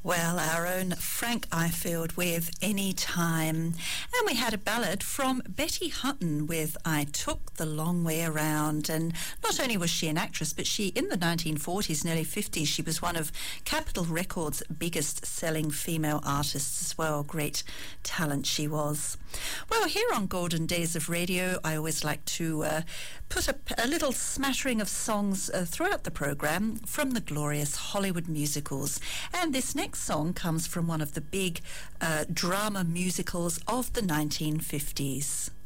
Well, our own Frank Ifield with Any Time. And we had a ballad from Betty Hutton with I Took the Long Way Around. And not only was she an actress, but she, in the 1940s, nearly 50s, she was one of Capitol Records' biggest selling female artists as well. Great talent she was. Well, here on Golden Days of Radio, I always like to put a little smattering of songs throughout the programme from the glorious Hollywood musicals. And this next song comes from one of the big drama musicals of the 1950s.